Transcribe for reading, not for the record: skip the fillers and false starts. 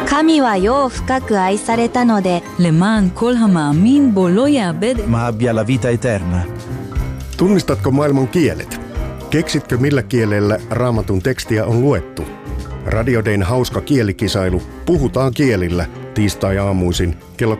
神は世を深く愛されたので למען כל המאמין bו לא יאבד. ma abbia la vita eterna. Tunnistatko maailman kielet? Keksitkö millä kielellä Raamatun tekstiä on luettu? Radio Dayn hauska kielikisailu Puhutaan kielillä tiistai-aamuisin kello